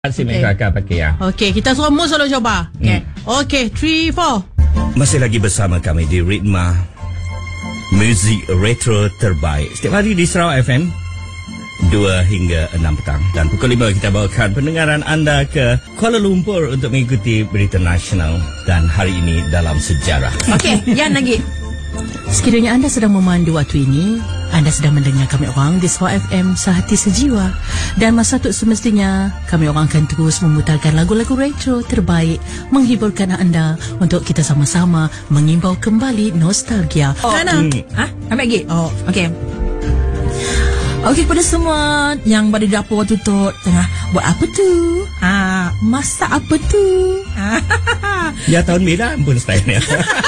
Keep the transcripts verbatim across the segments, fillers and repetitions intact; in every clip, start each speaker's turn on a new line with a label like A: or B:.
A: Si okay. Mereka akan pakai ya.
B: Okey, kita semua selalu cuba. Okey. Hmm. Okey, three, four.
C: Masih lagi bersama kami di Ritma Muzik Retro Terbaik. Setiap hari di Sarawak F M dua hingga enam petang. Dan pukul lima kita bawakan pendengaran anda ke Kuala Lumpur untuk mengikuti berita nasional. Dan hari ini dalam sejarah.
B: Okey, Yan lagi. Sekiranya anda sedang memandu waktu ini, anda sedang mendengar kami orang di Sarawak F M Sehati Sejiwa. Dan masa itu semestinya kami orang akan terus memutarkan lagu-lagu retro terbaik, menghiburkan anda untuk kita sama-sama mengimbau kembali nostalgia.
D: Oh,
B: Hana.
D: Hmm. Ha? Ambil lagi?
B: Oh,
D: okey. Okey, kepada semua yang berada di dapur tu tu tengah buat apa tu? Ah, masak apa tu?
C: Ya, tahun bila pun stylenya.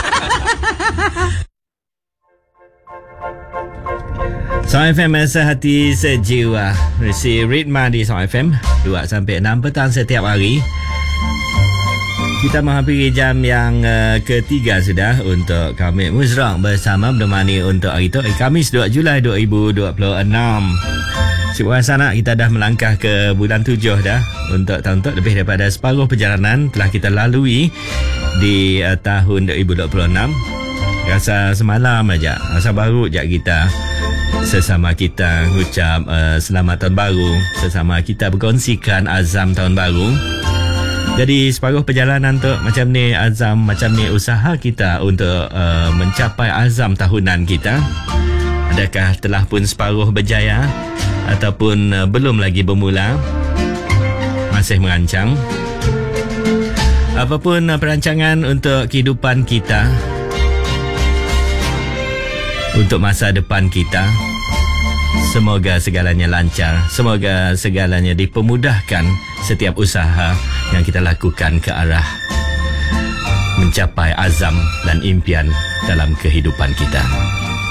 A: Sarawak F M Sehati Sejiwa. Resi Ritma di Sarawak F M dua sampai enam petang setiap hari. Kita menghampiri jam yang uh, ketiga sudah untuk kami Muzrak bersama menemani untuk hari itu, hari Khamis dua Julai dua ribu dua puluh enam. Cik Puan Sanak, kita dah melangkah ke bulan tujuh dah. Untuk tahun tu lebih daripada separuh perjalanan telah kita lalui di uh, tahun dua ribu dua puluh enam. Rasa semalam aja, rasa baru je kita sesama kita ucap uh, selamat tahun baru, sesama kita berkongsikan azam tahun baru. Jadi separuh perjalanan tu macam ni azam, macam ni usaha kita untuk uh, mencapai azam tahunan kita. Adakah telah pun separuh berjaya ataupun uh, belum lagi bermula, masih merancang. Apapun uh, perancangan untuk kehidupan kita, untuk masa depan kita, semoga segalanya lancar, semoga segalanya dipermudahkan setiap usaha yang kita lakukan ke arah mencapai azam dan impian dalam kehidupan kita.